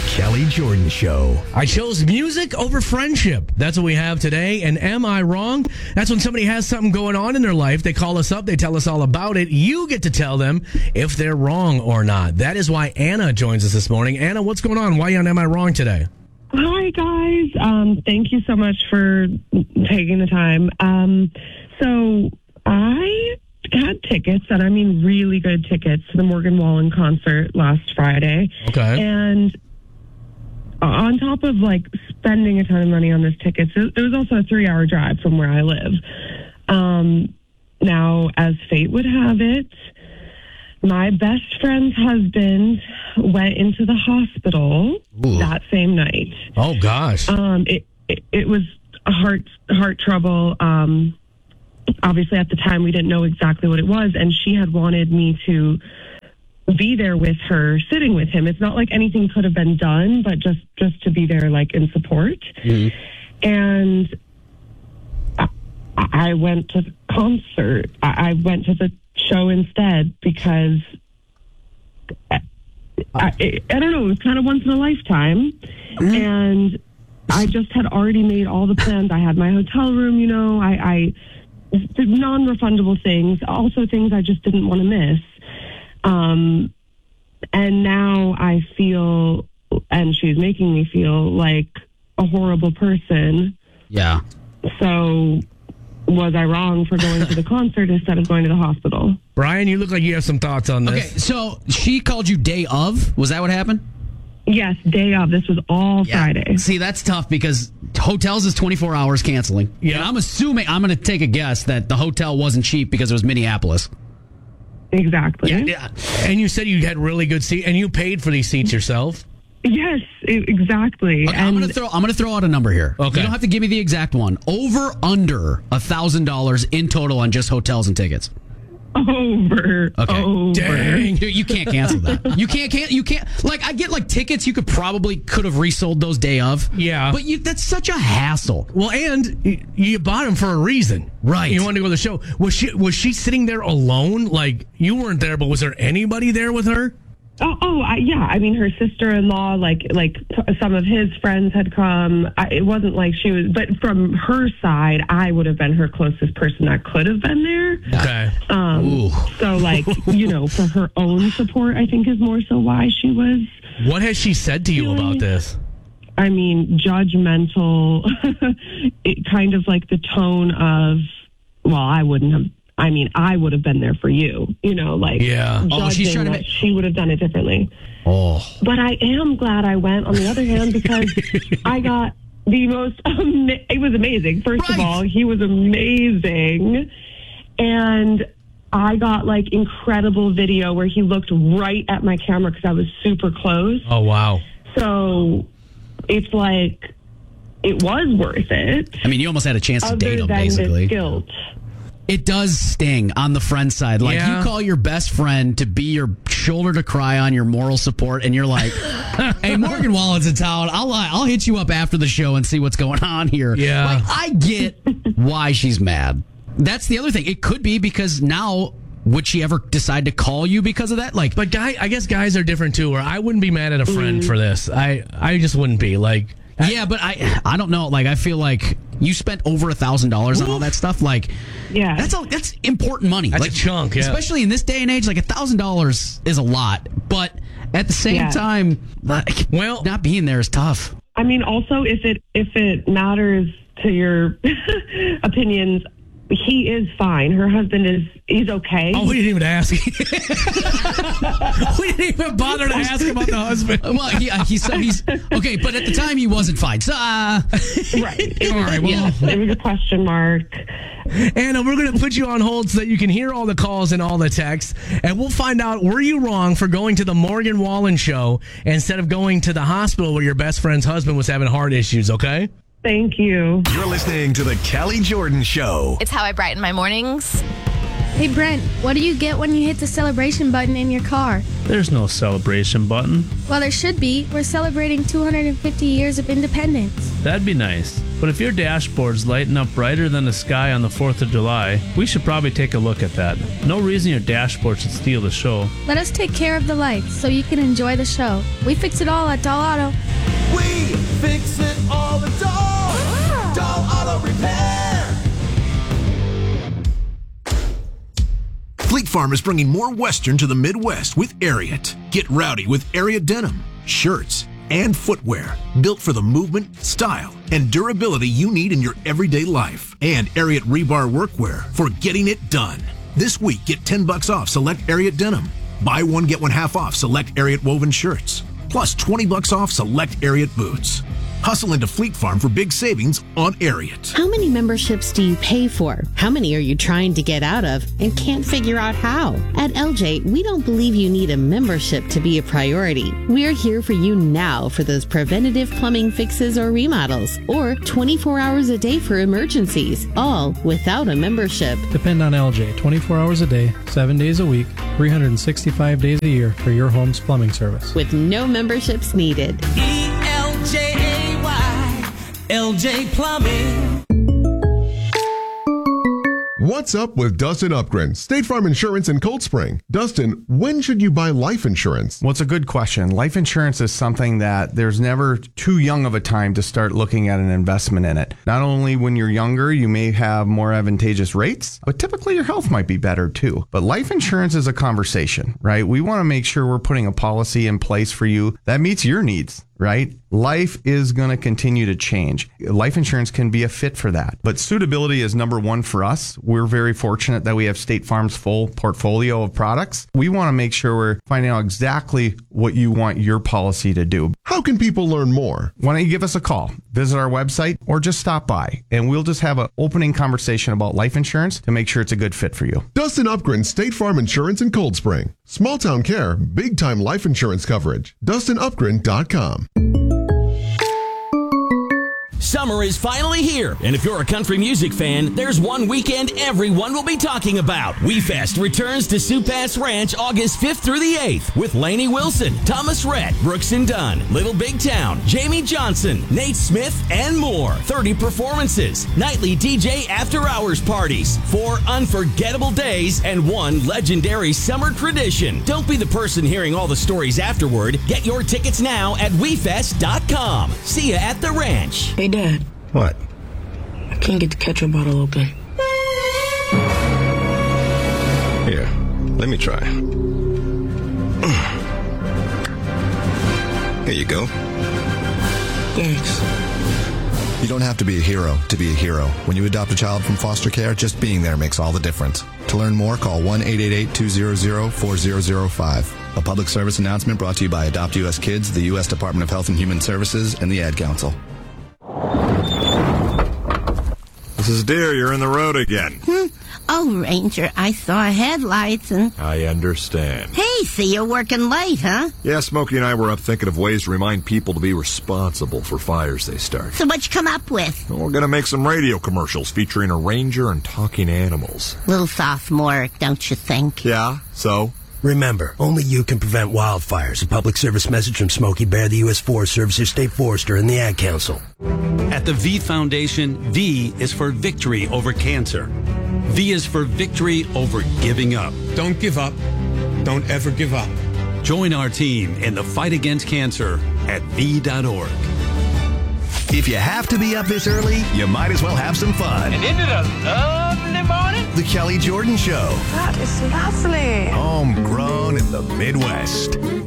Kelly Jordan Show. I chose music over friendship. That's what we have today. And am I wrong? That's when somebody has something going on in their life. They call us up. They tell us all about it. You get to tell them if they're wrong or not. That is why Anna joins us this morning. Anna, what's going on? Why are you on Am I Wrong today? Hi, guys. Thank you so much for taking the time. So I had tickets, and I mean really good tickets, to the Morgan Wallen concert last Friday. Okay. And on top of, like, spending a ton of money on this tickets, it was also a 3-hour drive from where I live. Now, as fate would have it, my best friend's husband went into the hospital that same night. Oh, gosh. It was a heart trouble. Obviously, at the time, we didn't know exactly what it was, and she had wanted me to be there with her, sitting with him. It's not like anything could have been done, but just to be there, like, in support. Mm-hmm. And I went to the concert. I went to the show instead because I don't know, it was kind of once in a lifetime. Mm-hmm. And I just had already made all the plans. I had my hotel room, you know, I non-refundable things, also things I just didn't want to miss. And now I feel, and she's making me feel like a horrible person. Yeah. So was I wrong for going to the concert instead of going to the hospital? Brian, you look like you have some thoughts on this. Okay, so she called you day of? Was that what happened? Yes, day of. This was all Friday. See, that's tough because hotels is 24 hours canceling. Yeah. And I'm assuming, I'm going to take a guess that the hotel wasn't cheap because it was Minneapolis. Exactly. Yeah. And you said you had really good seats, and you paid for these seats yourself? Yes, exactly. Okay, I'm gonna throw out a number here. Okay. You don't have to give me the exact one. Over under $1,000 in total on just hotels and tickets. Over. Dang. Dude, you can't cancel that. You can't. Like, I get, like, tickets you could have resold those day of. Yeah. But that's such a hassle. Well, and you bought them for a reason. Right. You wanted to go to the show. Was she sitting there alone? Like, you weren't there, but was there anybody there with her? Yeah. I mean, her sister-in-law, like some of his friends had come. It wasn't like she was, but from her side, I would have been her closest person that could have been there. Okay. So, like, you know, for her own support, I think is more so why she was. What has she said to you about this? I mean, judgmental. It kind of like the tone of, well, I would have been there for you, you know, like, she's trying to she would have done it differently. Oh. But I am glad I went, on the other hand, because I got the most, it was amazing. First of all, he was amazing. And I got, like, incredible video where he looked right at my camera because I was super close. Oh, wow. So it's like, it was worth it. I mean, you almost had a chance to date him, other than basically. the guilt. It does sting on the friend side. Like, you call your best friend to be your shoulder to cry on, your moral support, and you're like, hey, Morgan Wallen's in town. I'll hit you up after the show and see what's going on here. Yeah. Like, I get why she's mad. That's the other thing. It could be because now, would she ever decide to call you because of that? Like, but I guess guys are different too, where I wouldn't be mad at a friend for this. I just wouldn't be. Like, yeah, but I don't know. Like, I feel like you spent over $1,000 on all that stuff. Like, yeah, that's important money. That's like, a chunk, yeah. Especially in this day and age, like $1,000 is a lot. But at the same time, like, not being there is tough. I mean, also, if it matters to your opinions, he is fine. Her husband he's okay. Oh, we didn't even ask. We didn't even bother to ask about the husband. Well, he's okay, but at the time he wasn't fine. So, right. All right. Well, it was a question mark. Anna, we're going to put you on hold so that you can hear all the calls and all the texts, and we'll find out, were you wrong for going to the Morgan Wallen show instead of going to the hospital where your best friend's husband was having heart issues, okay? Thank you. You're listening to the Kelly Jordan Show. It's how I brighten my mornings. Hey, Brent, what do you get when you hit the celebration button in your car? There's no celebration button. Well, there should be. We're celebrating 250 years of independence. That'd be nice. But if your dashboard's lighting up brighter than the sky on the 4th of July, we should probably take a look at that. No reason your dashboard should steal the show. Let us take care of the lights so you can enjoy the show. We fix it all at Doll Auto. We fix it all at Doll Auto Repair. Fleet Farm is bringing more Western to the Midwest with Ariat. Get rowdy with Ariat denim, shirts, and footwear built for the movement, style, and durability you need in your everyday life. And Ariat rebar workwear for getting it done. This week, get $10 off select Ariat denim. Buy one, get one half off select Ariat woven shirts. Plus $20 off select Ariat boots. Hustle into Fleet Farm for big savings on Ariat. How many memberships do you pay for? How many are you trying to get out of and can't figure out how? At LJ, we don't believe you need a membership to be a priority. We're here for you now for those preventative plumbing fixes or remodels, or 24 hours a day for emergencies, all without a membership. Depend on LJ 24 hours a day, 7 days a week, 365 days a year for your home's plumbing service. With no memberships needed. LJ Plumbing. What's up with Dustin Upgren, State Farm Insurance in Cold Spring? Dustin, when should you buy life insurance? Well, it's a good question. Life insurance is something that there's never too young of a time to start looking at an investment in it. Not only when you're younger, you may have more advantageous rates, but typically your health might be better too. But life insurance is a conversation, right? We want to make sure we're putting a policy in place for you that meets your needs. Right? Life is going to continue to change. Life insurance can be a fit for that. But suitability is number one for us. We're very fortunate that we have State Farm's full portfolio of products. We want to make sure we're finding out exactly what you want your policy to do. How can people learn more? Why don't you give us a call, visit our website, or just stop by, and we'll just have an opening conversation about life insurance to make sure it's a good fit for you. Dustin Upgren, State Farm Insurance in Cold Spring. Small town care, big time life insurance coverage. DustinUpgren.com. Summer is finally here, and if you're a country music fan, there's one weekend everyone will be talking about. WeFest returns to Sioux Pass Ranch August 5th through the 8th with Lainey Wilson, Thomas Rhett, Brooks and Dunn, Little Big Town, Jamie Johnson, Nate Smith, and more. 30 performances, nightly DJ after-hours parties, 4 unforgettable days, and 1 legendary summer tradition. Don't be the person hearing all the stories afterward. Get your tickets now at WeFest.com. See you at the ranch. Hey, Dad. What? I can't get the ketchup bottle open. Here, let me try. Here you go. Thanks. You don't have to be a hero to be a hero. When you adopt a child from foster care, just being there makes all the difference. To learn more, call 1-888-200-4005. A public service announcement brought to you by Adopt U.S. Kids, the U.S. Department of Health and Human Services, and the Ad Council. Mrs. Deere, you're in the road again. Oh, Ranger, I saw headlights and... I understand. Hey, see, you're working late, huh? Yeah, Smokey and I were up thinking of ways to remind people to be responsible for fires they start. So what you come up with? We're going to make some radio commercials featuring a ranger and talking animals. Little sophomoric, don't you think? Yeah, so? Remember, only you can prevent wildfires. A public service message from Smokey Bear, the U.S. Forest Service, your state forester, and the Ad Council. At the V Foundation, V is for victory over cancer. V is for victory over giving up. Don't give up. Don't ever give up. Join our team in the fight against cancer at V.org. If you have to be up this early, you might as well have some fun. And isn't it a lovely morning? The Kelly Jordan Show. That is lovely. Homegrown in the Midwest.